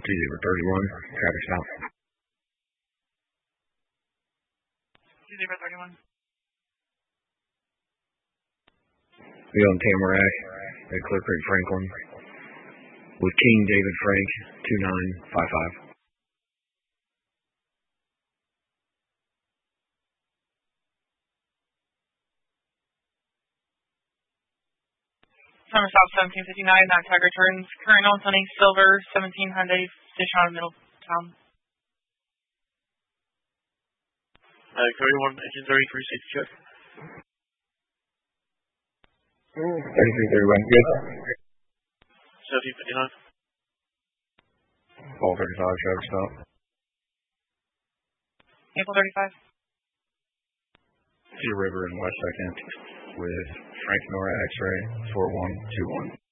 2-0-31, Travis Mount. 2-0-31. We on Tamarack at Clear Creek Franklin with King David Frank, 2955. Summer South 1759, that tag returns. Current on Sunny Silver 17 Hyundai, station out of Middletown. 31, engine 33, safety check. 33-31, good. 1759. Ball 35, Travis Mount. April 35. Cedar River and West 2nd with Frank Nora X-Ray 4121.